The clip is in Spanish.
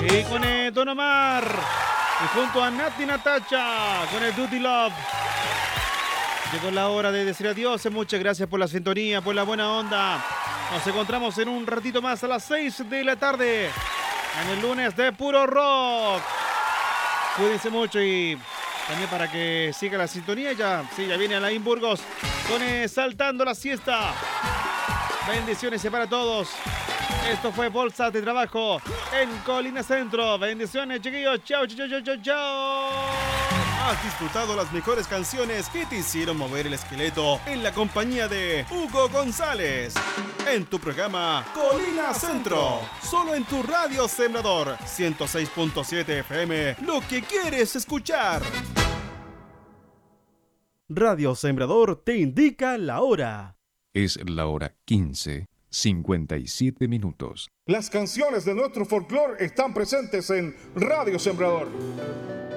Y con el Don Omar. Y junto a Nati Natacha con el Duty Love. Llegó la hora de decir adiós. Muchas gracias por la sintonía, por la buena onda. Nos encontramos en un ratito más a las 6 de la tarde. En el lunes de Puro Rock. Cuídense mucho y también para que siga la sintonía. Ya viene Alain Burgos con Saltando la Siesta. Bendiciones para todos. Esto fue Bolsa de Trabajo en Colina Centro. Bendiciones, chiquillos. Chao, chao, chao, chao, chao. Has disfrutado las mejores canciones que te hicieron mover el esqueleto en la compañía de Hugo González. En tu programa Colina Centro. Solo en tu radio Sembrador 106.7 FM. Lo que quieres escuchar. Radio Sembrador te indica la hora. Es la hora 15:57. Las canciones de nuestro folclore están presentes en Radio Sembrador.